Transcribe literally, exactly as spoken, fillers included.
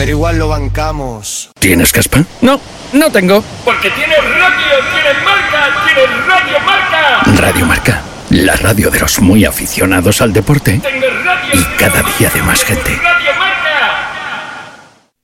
pero igual lo bancamos. ¿Tienes caspa? No, no tengo. Porque tienes radio, tienes marca, tienes Radio Marca. Radio Marca, la radio de los muy aficionados al deporte. Tienes radio y cada día de más gente. Radio